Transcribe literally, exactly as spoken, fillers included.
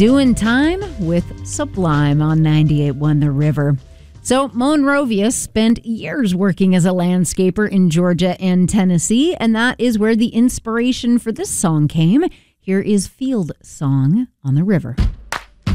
Doing Time with Sublime on ninety-eight point one The River. So Monrovia spent years working as a landscaper in Georgia and Tennessee, and that is where the inspiration for this song came. Here is Field Song on the River.